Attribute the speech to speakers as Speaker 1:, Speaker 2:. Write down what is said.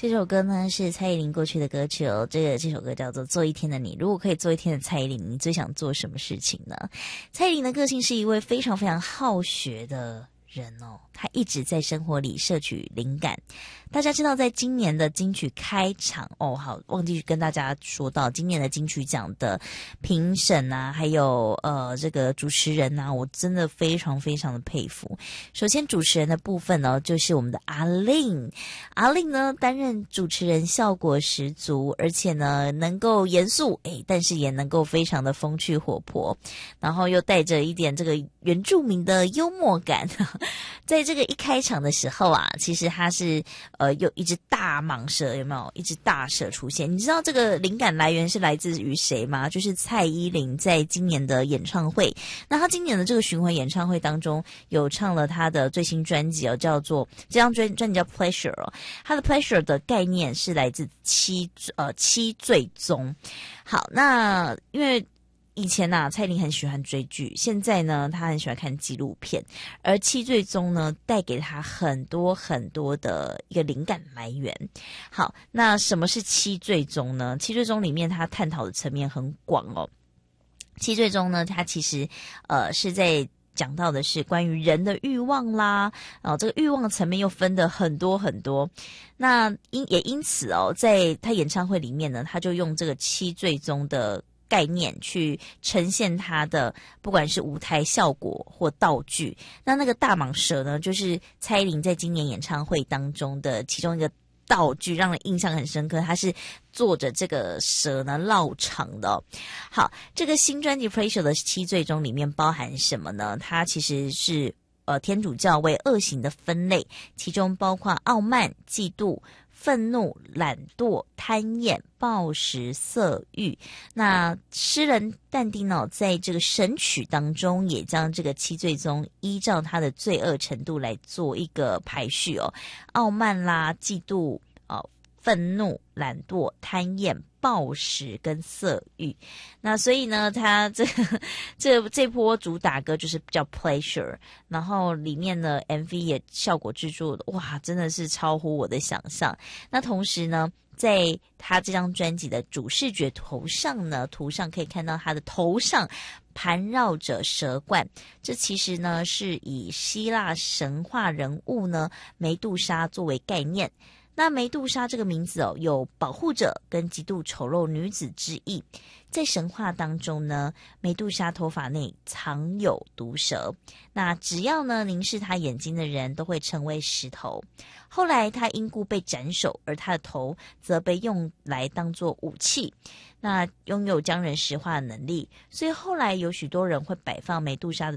Speaker 1: 这首歌呢是蔡依林过去的歌曲哦，这首歌叫做《做一天的你》。如果可以做一天的蔡依林，你最想做什么事情呢？蔡依林的个性是一位非常非常好学的人哦，他一直在生活里摄取灵感。大家知道在今年的金曲开场哦，好，忘记跟大家说到今年的金曲奖的评审啊，还有这个主持人啊，我真的非常非常的佩服。首先主持人的部分呢，就是我们的阿令呢担任主持人效果十足，而且呢能够严肃但是也能够非常的风趣活泼，然后又带着一点这个原住民的幽默感。在这个一开场的时候啊，其实他是有一只大蟒蛇，有没有一只大蛇出现？你知道这个灵感来源是来自于谁吗？就是蔡依林在今年的演唱会。那她今年的这个巡回演唱会当中，有唱了她的最新专辑叫做这张专辑叫 Pleasure 哦。她的 Pleasure 的概念是来自七罪宗。好，那因为以前蔡依林很喜欢追剧，现在呢她很喜欢看纪录片，而七罪宗呢带给她很多很多的一个灵感来源。好，那什么是七罪宗呢？七罪宗里面它探讨的层面很广哦。七罪宗呢，它其实是在讲到的是关于人的欲望啦，这个欲望层面又分得很多很多。那因此在他演唱会里面呢，他就用这个七罪宗的概念去呈现它的不管是舞台效果或道具。那个大蟒蛇呢，就是蔡依林在今年演唱会当中的其中一个道具，让人印象很深刻。它是坐着这个蛇呢绕场的哦。好，这个新专辑 Pleasure 的七罪宗里面包含什么呢？它其实是天主教为恶行的分类，其中包括傲慢、嫉妒、愤怒、懒惰、贪厌、暴食、色欲。那诗人但丁在这个神曲当中也将这个七罪宗依照他的罪恶程度来做一个排序哦。傲慢啦、嫉妒、愤怒、懒惰、贪厌、暴食跟色欲。那所以呢，他这波主打歌就是叫 Pleasure， 然后里面的 MV 也效果制作的哇，真的是超乎我的想象。那同时呢，在他这张专辑的主视觉图上可以看到他的头上盘绕着蛇冠，这其实呢是以希腊神话人物呢梅杜莎作为概念。那梅杜莎这个名字有保护者跟极度丑陋女子之意。在神话当中呢，梅杜莎头发内藏有毒蛇，那只要呢凝视她眼睛的人都会成为石头。后来她因故被斩首，而她的头则被用来当作武器，那拥有将人石化的能力，所以后来有许多人会摆放梅杜莎的